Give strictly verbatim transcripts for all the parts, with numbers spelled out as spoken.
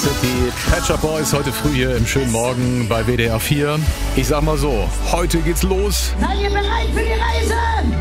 sind die Pet Shop Boys heute früh hier im schönen Morgen bei W D R vier. Ich sag mal so, heute geht's los. Seid ihr bereit für die Reise?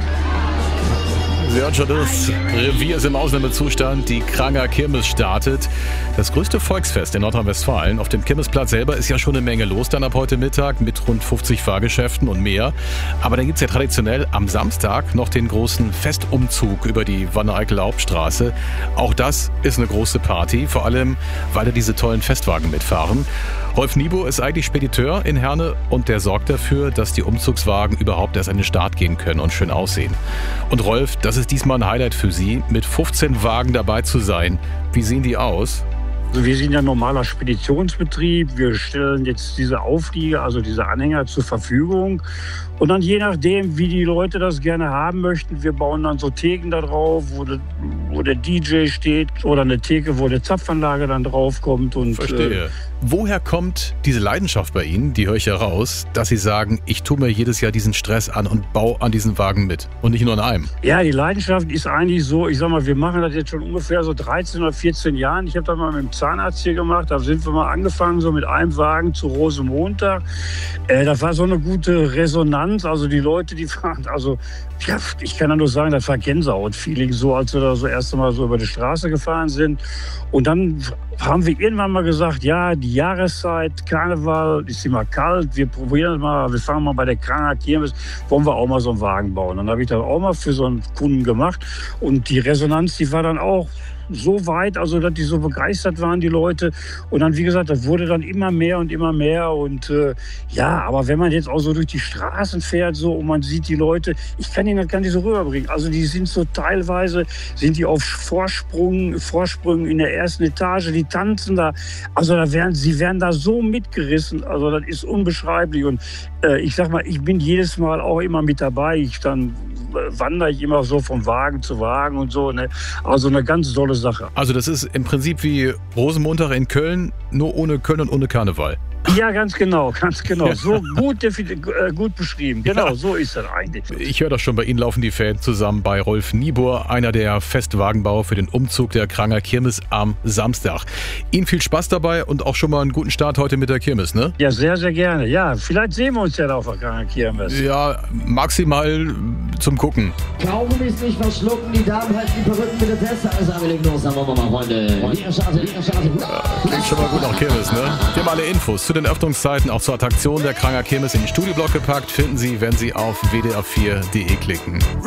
Sie hören schon, das Revier ist im Ausnahmezustand. Die Kranger Kirmes startet. Das größte Volksfest in Nordrhein-Westfalen. Auf dem Kirmesplatz selber ist ja schon eine Menge los dann ab heute Mittag mit rund fünfzig Fahrgeschäften und mehr. Aber dann gibt's ja traditionell am Samstag noch den großen Festumzug über die Wanne-Eickel Hauptstraße. Auch das ist eine große Party, vor allem, weil da diese tollen Festwagen mitfahren. Rolf Niebo ist eigentlich Spediteur in Herne und der sorgt dafür, dass die Umzugswagen überhaupt erst an den Start gehen können und schön aussehen. Und Rolf, das ist diesmal ein Highlight für Sie, mit fünfzehn Wagen dabei zu sein. Wie sehen die aus? Also wir sind ja ein normaler Speditionsbetrieb. Wir stellen jetzt diese Auflieger, also diese Anhänger zur Verfügung. Und dann je nachdem, wie die Leute das gerne haben möchten, wir bauen dann so Theken da drauf, wo, de, wo der D J steht oder eine Theke, wo eine Zapfanlage dann drauf kommt. Und, Verstehe. Äh, Woher kommt diese Leidenschaft bei Ihnen, die höre ich ja raus, dass Sie sagen, ich tue mir jedes Jahr diesen Stress an und baue an diesen Wagen mit und nicht nur an einem? Ja, die Leidenschaft ist eigentlich so, ich sag mal, wir machen das jetzt schon ungefähr so dreizehn oder vierzehn Jahren. Ich habe das mal mit dem Zahnarzt hier gemacht, da sind wir mal angefangen, so mit einem Wagen zu Rosenmontag. Äh, das war so eine gute Resonanz, also die Leute, die fahren, also ja, ich kann ja nur sagen, das war Gänsehaut-Feeling, so als wir da so erst einmal so über die Straße gefahren sind. Und dann haben wir irgendwann mal gesagt, ja, die Jahreszeit, Karneval, ist immer kalt, wir probieren mal, wir fangen mal bei der Kranger Kirmes, wollen wir auch mal so einen Wagen bauen. Dann habe ich das auch mal für so einen Kunden gemacht und die Resonanz, die war dann auch so weit, also dass die so begeistert waren, die Leute. Und dann, wie gesagt, das wurde dann immer mehr und immer mehr. Und äh, ja, aber wenn man jetzt auch so durch die Straßen fährt so und man sieht die Leute, ich kann ihnen das gar nicht so rüberbringen. Also die sind so teilweise, sind die auf Vorsprung, Vorsprüngen in der ersten Etage, die tanzen da. Also da werden, sie werden da so mitgerissen. Also das ist unbeschreiblich. Und äh, ich sag mal, ich bin jedes Mal auch immer mit dabei. Ich dann wandere ich immer so von Wagen zu Wagen und so. Ne? Also eine ganz tolle Sache. Also das ist im Prinzip wie Rosenmontag in Köln, nur ohne Köln und ohne Karneval. Ja, ganz genau, ganz genau. So gut, äh, gut beschrieben. Genau, ja. So ist das eigentlich. Ich höre das schon, bei Ihnen laufen die Fäden zusammen bei Rolf Niebur, einer der Festwagenbauer für den Umzug der Kranger Kirmes am Samstag. Ihnen viel Spaß dabei und auch schon mal einen guten Start heute mit der Kirmes, ne? Ja, sehr, sehr gerne. Ja, vielleicht sehen wir uns ja da auf der Kranger Kirmes. Ja, maximal zum Gucken. Kaugummis nicht verschlucken, die Damen halten die Perücken bitte fest. Also wir legen los, dann wollen wir mal, Freunde. Liga Starte, Liga Starte. Ja, klingt schon mal gut nach Kirmes, ne? Wir haben alle Infos zu den Öffnungszeiten, auch zur Attraktion der Kranger Kirmes in den Studioblock gepackt, finden Sie, wenn Sie auf w d r vier punkt d e klicken.